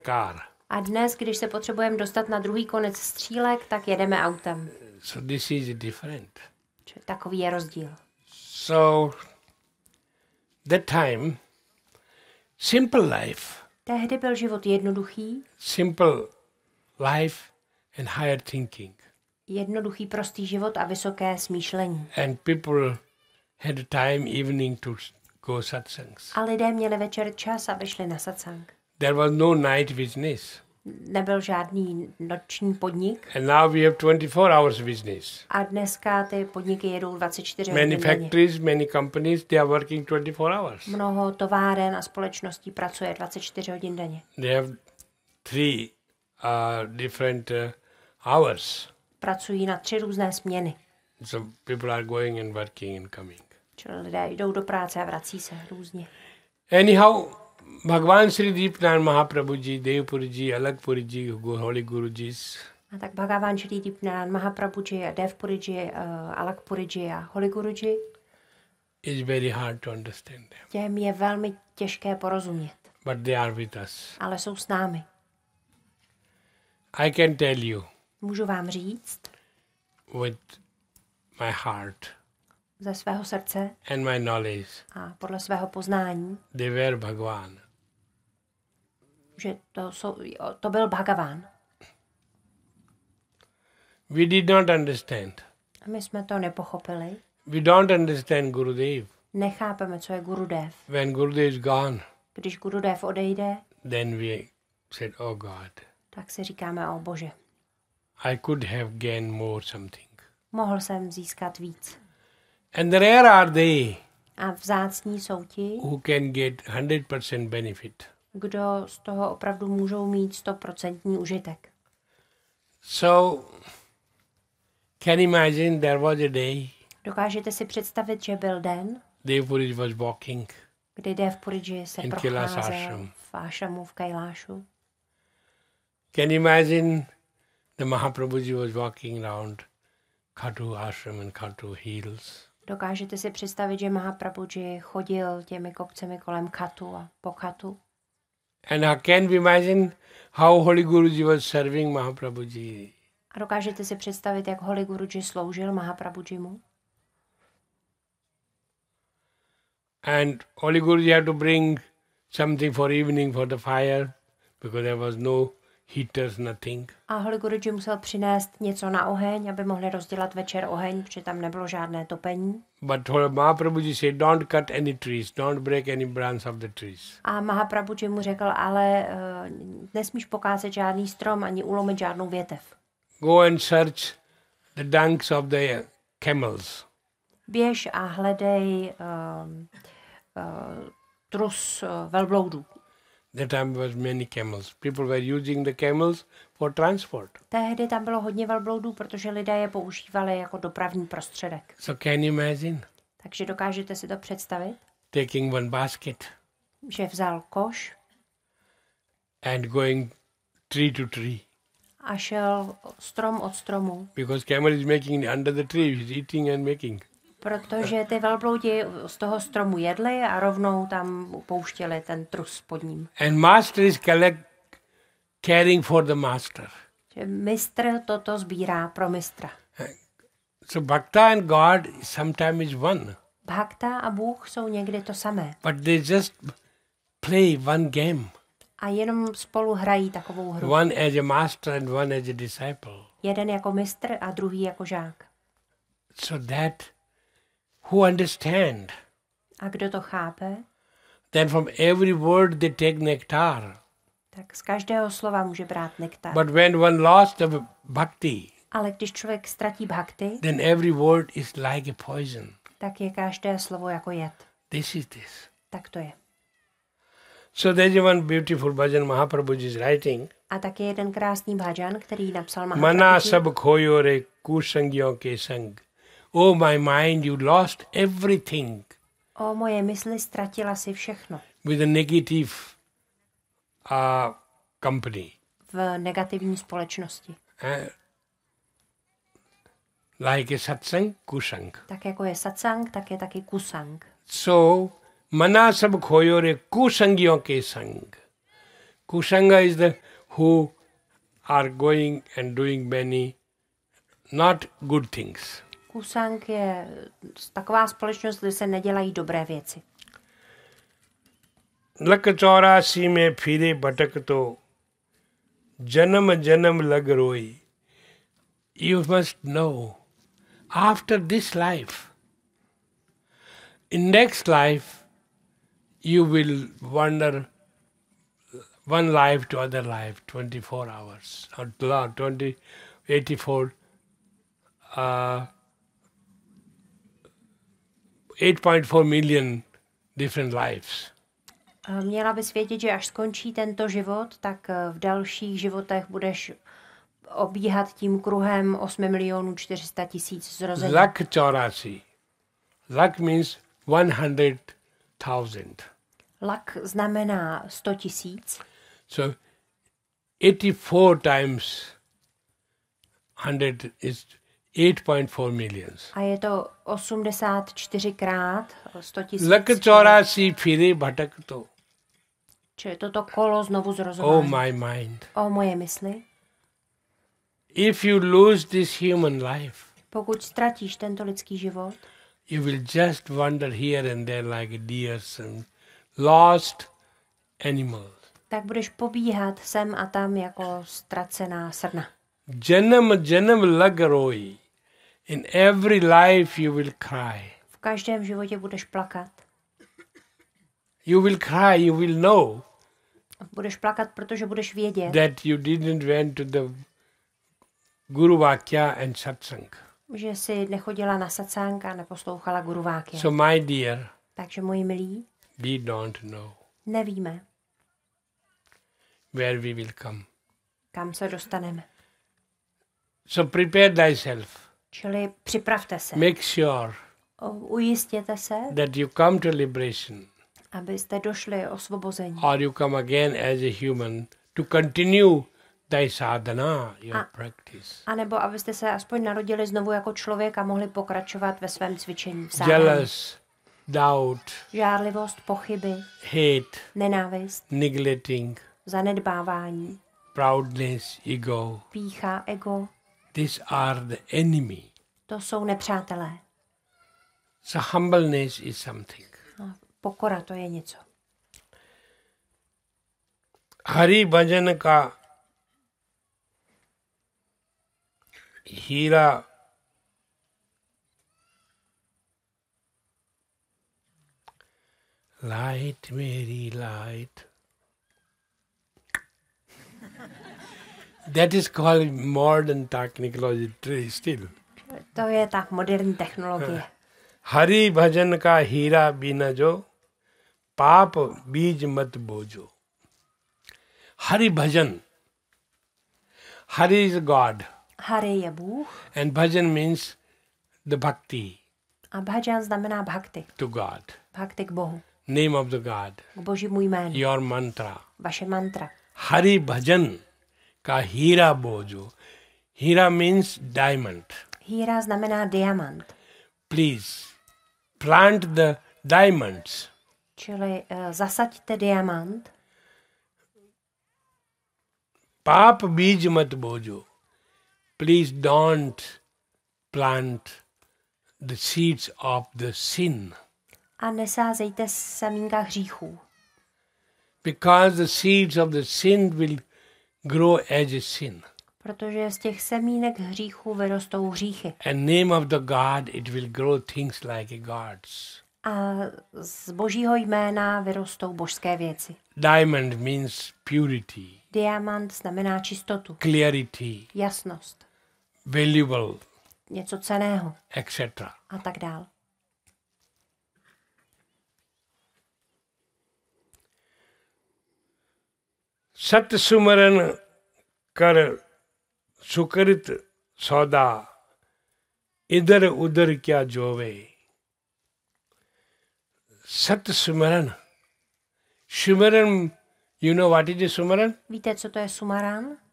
car. A dnes, když se potřebujeme dostat na druhý konec střílek, tak jedeme autem. So this is different. Takový je rozdíl. So that time, simple life. Tehdy byl život jednoduchý. Simple life and higher thinking. Jednoduchý, prostý život a vysoké smýšlení. And people had time evening to go satsangs. A lidé měli večer čas, aby šli na satsang. There was no night business. Nebyl žádný noční podnik. And now we have 24 hours business. A dneska ty podniky jedou 24 Many hodin denně. factories, many companies, they are working 24 hours. Mnoho továren a společností pracuje 24 hodin denně. They have 3 different hours. Pracují na 3 různé směny. So people are going and working and coming. Čili lidé jdou do práce a vrací se různě. Anyhow, Bhagavan Sri Deepnand Mahaprabhu ji, Devpuri ji, Alakpuri ji, Holy Guru ji. A tak Bhagavan Sri Deepnand Mahaprabhu ji, Devpuri ji, Alakpuri ji a Holy Guru ji. It's very hard to understand them. Těm je velmi těžké porozumět. But they are with us. Ale jsou s námi. I can tell you Můžu vám říct with my heart ze svého srdce and my knowledge, a podle svého poznání, they were Bhagavan. že to byl Bhagavan. We did not understand. A my jsme to nepochopili. We don't understand Gurudev. Nechápeme, co je Gurudev. When Gurudev is gone, Když Gurudev odejde, then we said, oh God, tak si říkáme, o Bože, I could have gained more something. mohl jsem získat víc. And rare are they A vzácní jsou ti, who can get 100% benefit. kdo z toho opravdu můžou mít 100% užitek. So, can you imagine there was a day Dokážete si představit, že byl den, Devpuri was walking kdy Devpuriji se in Kailash procházel ashram. v ášramu v Kailášu. Can you imagine the Mahaprabhuji was walking around Khatu ashram and Khatu hills. Dokážete si představit, že Mahaprabhuji chodil těmi kopcemi kolem Khatu a po Khatu? And can we imagine how Holy Guruji was serving Mahaprabhuji? A dokážete si představit, jak Holy Guruji sloužil Mahaprabhujimu? And Holy Guruji had to bring something for evening for the fire because there was no heaters, nothing. A Holy Guruji musel přinést něco na oheň, aby mohli rozdělat večer oheň, protože tam nebylo žádné topení. But Mahaprabhuji said, don't cut any trees, don't break any branch of the trees. A Mahaprabhuji mu řekl, ale nesmíš pokácet žádný strom ani ulomit žádnou větev. Go and search the dunks of the camels. Běž a hledej trus velbloudů. That time was many camels. People were using the camels for transport. Tehdy tam bylo hodně velbloudů, protože lidé je používali jako dopravní prostředek. So can you imagine Takže dokážete si to představit, taking one basket že vzal koš and going tree to tree? a šel strom od stromu, Because camel is making under the tree, he's eating and making. protože ty velbloudi z toho stromu jedli a rovnou tam pouštěli ten trus pod ním. And master is caring for the master. Že mistr toto sbírá pro mistra. So Bhakta and God sometimes is one. Bhakta a Bůh jsou někdy to samé. But they just play one game. A jenom spolu hrají takovou hru. One as a master and one as a disciple. Jeden jako mistr a druhý jako žák. So that who understand, A kdo to chápe, then from every word they take nectar. tak z každého slova může brát nektar. But when one lost the bhakti, Ale když člověk ztratí bhakti, then every word is like a poison. tak je každé slovo jako jed. This is this. Tak to je. So there is one beautiful bhajan Mahaprabhuji is writing. A tak je jeden krásný bhajan, který napsal Mana Mahaprabhuji. sab khoyo re kusangyo ke sang. Oh my mind, you lost everything O moje mysli, ztratila si všechno with a negative company. v negativní společnosti. Like a satsang, kusang. Tak jako je satsang, tak je taky kusang. So, mana sab khoyo re kusangyo ke sang. Kusanga is the who are going and doing many not good things. Kusang je taková společnost, kde se nedělají dobré věci. Luck 84 में फिरे भटक तो जन्म जन्म लग रोई. You must know, after this life, in next life, you will wander one life to other life, 24 hours, or 20, 84, 8.4 million different lives. Měla bys vědět, že až skončí tento život, tak v dalších životech budeš obíhat tím kruhem 8 milionů 400 tisíc zrození. Lakh 84. Lakh means 100,000. Lak znamená 100 tisíc. So 84 times 100 is 8.4 millions. A je to 84 krát 100 tisíc. Lakh 84 फिरे भटक तो. Čili toto kolo znovu zrozování. Oh my mind. O moje mysli. If you lose this human life, Pokud ztratíš tento lidský život, you will just wander here and there like deers and lost animals. tak budeš pobíhat sem a tam jako ztracená srna. Janam janam lag roi. In every life you will cry. V každém životě budeš plakat. You will cry, you will know Budeš plakat, protože budeš vědět, that you didn't went to the Guru Vakya and Satsang. že jsi nechodila na satsang a neposlouchala Guru Vákya. So my dear, Takže moji milí, we don't know nevíme, where we will come. kam se dostaneme. So prepare thyself. Čili připravte se. Make sure Ujistěte se, that you come to liberation abyste došli osvobození. or you come again as a human to continue thy sadhana, your practice. A nebo abyste se aspoň narodili znovu jako člověk a mohli pokračovat ve svém cvičení. V sádhání. Jealous, doubt, Žárlivost, pochyby, hate, nenávist, neglecting, zanedbávání, proudness, ego. pýcha, ego, These are the enemy. to jsou nepřátelé. So humbleness is something. A pokora, to je něco. Hari भजन का हीरा लाइट मेरी light. That is called modern technology still. To je ta moderní technologie. Hari भजन का हीरा बिना जो पाप बीज मत बोझो. Hari bhajan. Hari is God. Hari je Bůh And bhajan means the bhakti a bhajan znamená bhakti. to God. Bhakti k Bohu, Name of the God. k Božímu jménu. Your mantra. Vaše mantra. Hari bhajan ka hira bojo. Hira means diamond. Híra znamená diamant. Please plant the diamonds. Čili zasaďte diamant. Paap beej mat bojo. Please don't plant the seeds of the sin. A nesázejte semínka hříchů. Because the seeds of the sin will grow as a sin. Protože z těch semínek hříchů vyrostou hříchy. And name of the God, it will grow things like gods. A z Božího jména vyrostou božské věci. Diamond means purity, Diamant znamená čistotu, clarity, jasnost, valuable, něco cenného etc. a tak dál. सत्य सुमरन कर सुकृत सौदा इधर उधर क्या जोवे. सत्य सुमरन. You know what is a sumaran? Víte, co to je sumaran?